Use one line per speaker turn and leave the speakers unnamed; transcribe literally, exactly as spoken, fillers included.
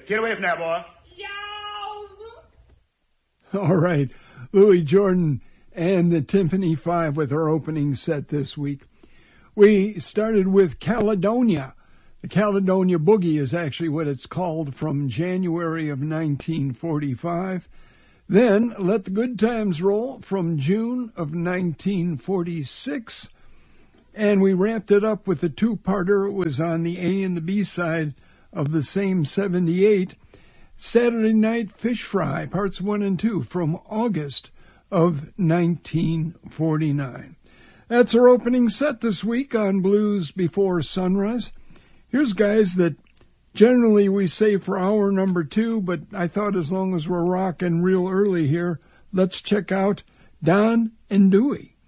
Get away from that, boy.
All right, Louis Jordan and the Timpani Five with our opening set this week. We started with Caledonia. The Caledonia Boogie is actually what it's called, from January of nineteen forty-five. Then Let the Good Times Roll from June of nineteen forty-six. And we wrapped it up with a two-parter. It was on the A and the B side of the same seventy-eight. Saturday Night Fish Fry, parts one and two, from August of nineteen forty-nine. That's our opening set this week on Blues Before Sunrise. Here's guys that generally we say for hour number two, but I thought as long as we're rocking real early here, let's check out Don and Dewey.